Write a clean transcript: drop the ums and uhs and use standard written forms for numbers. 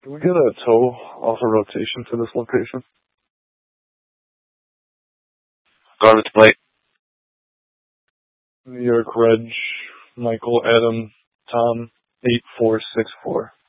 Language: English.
Can we get a tow off a rotation to this location? Garbage plate. New York Reg, Michael Adam Tom 8464.